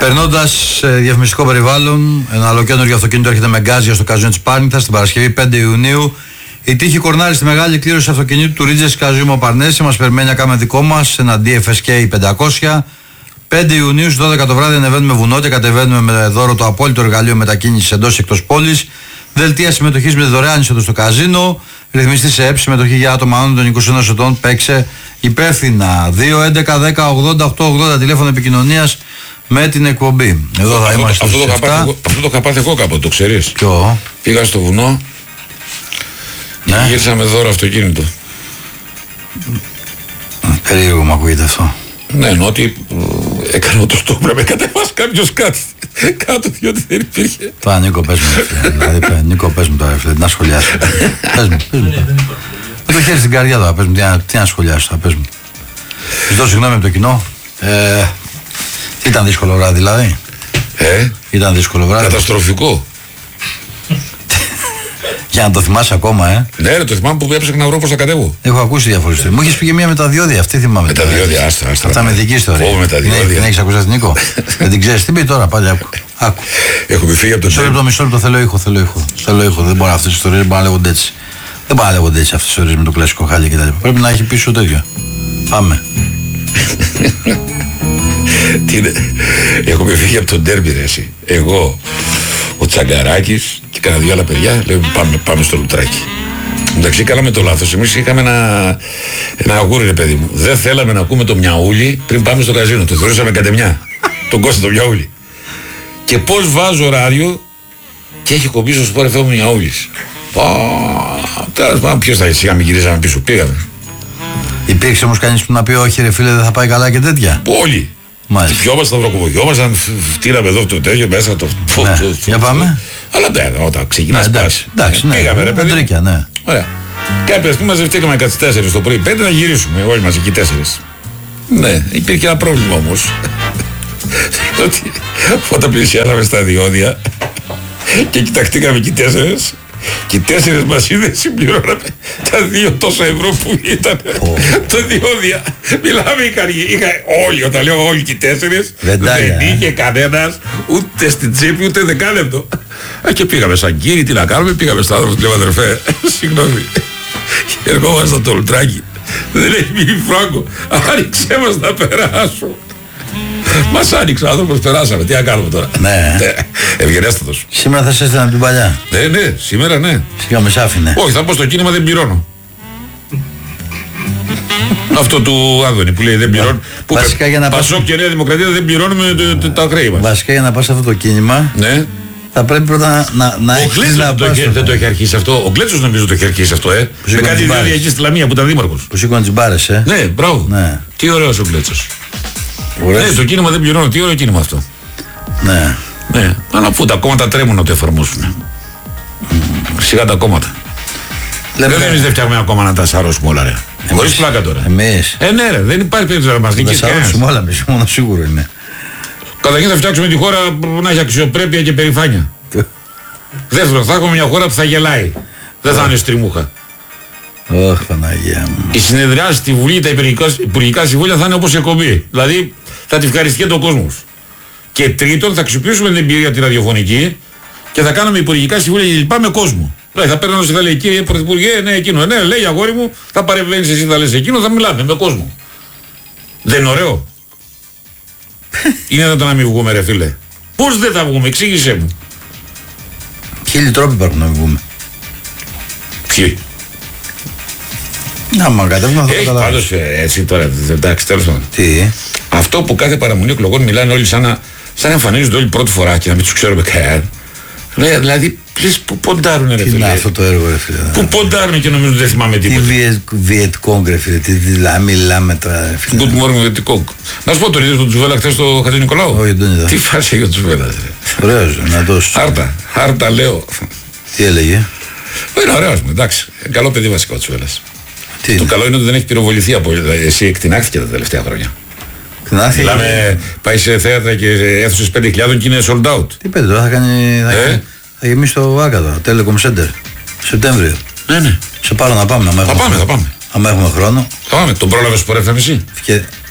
Περνώντας διαφημιστικό περιβάλλον, ένα ολοκαίνουργιο αυτοκίνητο έρχεται με γκάζια στο καζίνο της Πάρνηθας την Παρασκευή 5 Ιουνίου. Η τύχη κορνάρει στη μεγάλη κλήρωση αυτοκινήτου του Ρίτζες Καζίμο Παρνέση. Μας περιμένει να κάνουμε δικό μας ένα DFSK 500. 5 Ιουνίου στις 12 το βράδυ ανεβαίνουμε βουνό και κατεβαίνουμε με δώρο το απόλυτο εργαλείο μετακίνησης εντός και εκτός πόλης. Δελτία συμμετοχής με δωρεάν είσοδο στο καζίνο. Ρυθμιστή σε ΕΠ, συμμετοχή για άτομα άνω των 21 ετών. Παίξε υπεύθυνα. 2-11-10-80-880 τηλέφωνο επικοινωνίας με την εκπομπή. Εδώ θα είμαστε. Αυτό το είχα πάθει εγώ κάποτε, το ξέρεις. Ποιο? Πήγα στο βουνό και γύρισα με δώρο αυτοκίνητο. Περίεργο μου ακούγεται αυτό. Ναι, ενώ ότι έκανα το στόχο, πρέπει να κατεβάσει κάποιος κάτι κάτω, διότι δεν υπήρχε. Τώρα Νίκο, πες μου, δηλαδή, Νίκο, πες μου τώρα, να σχολιάσω. Πες μου. Με το χέρι στην καρδιά τώρα, πες μου, τι να σχολιάσω τώρα, πες μου. Ζητώ συγγνώμη από το κοινό. Ήταν δύσκολο βράδυ δηλαδή. Ήταν δύσκολο βράδυ. Καταστροφικό. Για να το θυμάσαι ακόμα, Ναι, το θυμάμαι που έψαχνα να βρω πώς θα κατέβω. Έχω ακούσει διάφορες ιστορίες. Μου είχες πει και μία με τα διόδια, αυτή θυμάμαι. Με τα διόδια, άστα. Αυτά με δική ιστορία. Με τα διόδια. Δεν έχεις ακούσει αυτή, Νίκο? Δεν την ξέρεις, τι πει τώρα, πάλι άκου. Έχουμε φύγει από το μισό λεπτό, θέλω ήχο. Δεν μπορώ αυτές τις ιστορίες, δεν μπορούν να λέγονται έτσι. Δεν μπορούν να λέγονται έτσι αυτές τις ιστορίες με το κλασικό χάλι κτλ. Πρέπει να έχει πίσω τέτοιο. Πάμε. Έχουμε φύγει από τον ντέρμπι, ρε εσύ. Εγώ, ο Τσαγκαράκης και κανένα δύο άλλα παιδιά λέμε πάμε στο Λουτράκι. Εντάξει, κάναμε το λάθος. Εμείς είχαμε ένα αγούρι, ρε παιδί μου. Δεν θέλαμε να ακούμε το Μιαούλι πριν πάμε στο καζίνο. Το θεωρούσαμε κατεμιά. Τον Κώστα το Μιαούλι. Και πώς βάζω ράδιο και έχει κομπήσει στο Sport FM Μιαούλης. Τέλος πάντων, ποιος θα εσύ, μην γυρίζαμε πίσω. Πήγαμε. Υπήρξε όμως κανείς που να πει όχι ρε φίλε, δεν θα πάει καλά και τέτοια? Όλοι. Πιόμασταν, σταυροκοπογιόμασταν, φτύραμε εδώ το τέτοιο μέσα το. Για πάμε. Αλλά ναι, όταν ξεκινάς πας. Εντάξει, πήγαμε ρε παιδί. Ναι. Ωραία. Κάποια στιγμή μαζευτήκαμε κάτι 4 το πρωί, 5 να γυρίσουμε, όλοι μαζί εκεί 4. Ναι, υπήρχε ένα πρόβλημα όμως. Ότι όταν πλησιάσαμε στα διόδια και κοιταχτήκαμε εκεί 4, και οι 4 μαζί δεν συμπληρώναμε τα 2 τόσα ευρώ που ήταν το διόδια. Μιλάμε όλοι, όταν λέω όλοι και οι 4, δεν είχε κανένας ούτε στην τσέπη ούτε δεκάλεπτο. Και πήγαμε σαν κύριοι, τι να κάνουμε, πήγαμε στο άνθρωπο, του λέω αδερφέ, συγγνώμη, ερχόμαστε το Λουτράκι, δεν έχει μείνει φράγκο, άνοιξέ μας να περάσω. Μας άνοιξε ο άνθρωπος, περάσαμε, τι να κάνουμε τώρα. Ναι. Ευγενέστατος. Σήμερα θα σε έστειλα από την παλιά. Ναι, σήμερα ναι. Σιγά με σ' άφηνε. Όχι, θα πω στο κίνημα δεν πληρώνω. Αυτό του Άδωνη που λέει δεν πληρώνω. Βασικά για να πας... Πασόκ και Νέα Δημοκρατία δεν πληρώνουμε τα χρέη μας. Βασικά για να πας αυτό το κίνημα, ναι, θα πρέπει πρώτα να έχεις να πας. Δεν το έχει αρχίσει αυτό. Ο Γκλέτσος νομίζω το έχει αρχίσει αυτό, με κάτι διόδια εκεί στη Λαμία που ήταν δήμαρχος. Που σήκωνε τις μπάρες, Ναι, μπράβο. Τι ωραίος ο Γκλέτσος. Ναι, το κίνημα δεν πληρώνω. Τι ωραίο κίνημα αυτό. Ναι. Ναι, αλλά αφού τα κόμματα τρέμουν να το εφαρμόσουν. Σιγά τα κόμματα. Δεν φτιάχνουμε ένα κόμμα να τα σαρώσουμε όλα, ρε. Χωρίς πλάκα τώρα. Εμείς. Ναι, ρε, δεν υπάρχει περίπτωση να μας νικήσει κανένας. Θα σαρώσουμε όλα, εμείς, μόνο σίγουρο είναι. Καταρχήν θα φτιάξουμε τη χώρα που να έχει αξιοπρέπεια και περηφάνεια. Δεύτερον, θα έχουμε μια χώρα που θα γελάει. Δεν θα είναι στριμούχα. Ωχ, Παναγία μου. Οι συνεδριάσεις στη Βουλή, τα υπουργικά συμβούλια θα είναι όπως η εκπομπή. Δηλαδή θα τη ευχαριστιέται ο κόσμος. Και τρίτον, θα αξιοποιήσουμε την εμπειρία τη ραδιοφωνική και θα κάνουμε υπουργικά συμβούλια κλπ. Με κόσμο. Δηλαδή θα παίρνω και θα λέει κύριε Πρωθυπουργέ, ναι, εκείνο. Ναι, λέει αγόρι μου, θα παρεμβαίνεις εσύ, θα λες εκείνο, θα μιλάμε με κόσμο. Δεν είναι ωραίο? Είναι εδώ να μην βγούμε, ρε φίλε. Πώς δεν θα βγούμε, εξήγησέ μου. Χίλιοι τρόποι υπάρχουν να μην βγούμε. Ποιοι? Να μα κατέβουμε αυτό. Έχει πάντως έτσι τώρα, εντάξει, τέλος πάντων. Τι? Αυτό που κάθε παραμονή εκλογών μιλάνε όλοι σαν να εμφανίζονται όλοι πρώτη φορά και να μην τους ξέρουμε καν. Δηλαδή, πού ποντάρουνε ρε φίλε. Τι είναι αυτό το έργο ρε φίλε. Πού ποντάρουνε και νομίζω δεν θυμάμαι τίποτα. Τι Βιετκόγκ ρε φίλε, τι μιλάμε τώρα ρε φίλε. Good morning Βιετκόγκ. Να σου πω, τον είδες τον Τσουβέλα χθες στο Χατζη Νικολάου? Όχι, δεν είδα. Τι φάση για τον Τσουβέλα ρε. Ωραίος, δυνατός. Χάρτα λέω. Τι έλεγε? Είναι ωραίος, εντάξει. Καλό παιδί βασικά ο Τσουβέλας. Το καλό είναι ότι δεν έχει πυροβοληθεί από εσύ, εκτινάχθηκε τα τελευταία χρόνια. Μιλάμε, πάει σε θέατρα και αίθουσες 5.000 και είναι sold out. Τι πέντε τώρα, θα γεμίσει το Βάκαδο, Telecom Center, Σεπτέμβριο. Ναι. Σε πάρω να πάμε. Θα πάμε. Αν έχουμε χρόνο. Θα πάμε. Τον πρόλαβες που ρεύθαμε εσύ?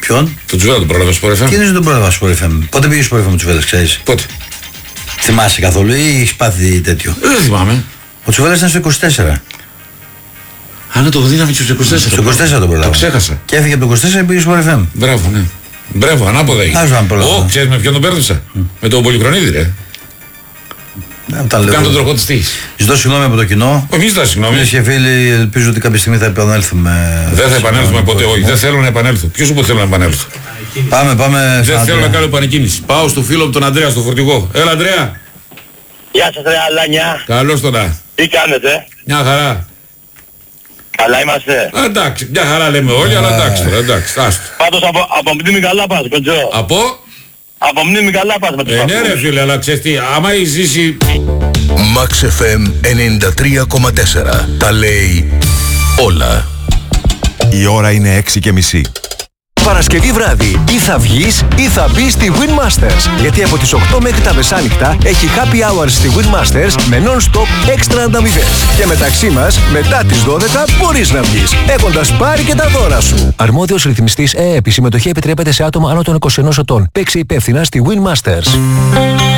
Ποιον? Τον Τσουβέλλα τον πρόλαβε στο Sport FM. Τι είναι τον πρόλαβα στο Sport FM? Πότε πήγε στο Sport FM ο Τσουβέλλας, ξέρεις? Πότε? Θυμάσαι καθόλου ή έχεις πάθει τέτοιο? Δεν θυμάμαι. Ο Τσουβέλλας ήταν στο 24. Α, ναι, το δίναμε και στο 24. Στο 24 τον πρόλαβα. Το ξέχασα. Και έφυγε από το 24 και πήγε στο Sport FM. Μπράβο, ναι. Μπράβο, ανάποδα έγινε. Άσου αν πρόλαβα. Ω, ξέρεις με ποιον τον πέρδεψα? Με τον Πολυχρονίδη, ρε. Κάνω τον τροχό της τύχης. Ζητώ συγγνώμη από το κοινό. Εμείς ζητά συγγνώμη. Φίλες και φίλοι, ελπίζω ότι κάποια στιγμή θα επανέλθουμε. Δεν θα επανέλθουμε ποτέ, όχι. Δεν θέλω να επανέλθω. Ποιος είπε ότι θέλω να επανέλθω? Πάμε. Δεν θέλω να κάνω επανεκκίνηση. Πάω στο φίλο μου τον Ανδρέα στο φορτηγό. Έλα, Ανδρέα. Γεια σας ρε Αλάνια. Καλώς τον να. Τι κάνετε? Μια χαρά. Καλά είμαστε. Εντάξει, μια χαρά λέμε όλοι, αλλά εντάξει τώρα, εντάξει. Άστο. Πάντως από μνήμη καλά πας, κοντζό. Από μνήμη καλά πας με τους ναι ρε φίλε, αλλά ξέρεις τι, άμα έχεις ζήσει... Max FM 93,4. Τα λέει όλα. Η ώρα είναι 6:30. Παρασκευή βράδυ ή θα βγεις ή θα μπεις στη Win Masters. Γιατί από τις 8 μέχρι τα μεσάνυχτα έχει happy hours στη Win Masters με non-stop έξτρα ανταμοιβές. Και μεταξύ μας, μετά τις 12 μπορείς να βγεις, έχοντας πάρει και τα δώρα σου. Αρμόδιος ρυθμιστής ΕΕΠ. Η συμμετοχή επιτρέπεται σε άτομα άνω των 21 ετών. Παίξε υπεύθυνα στη Win Masters.